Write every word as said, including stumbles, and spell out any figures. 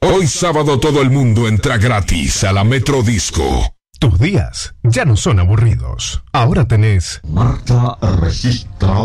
Hoy sábado todo el mundo entra gratis a la Metro Disco. Tus días ya no son aburridos. Ahora tenés Marca registra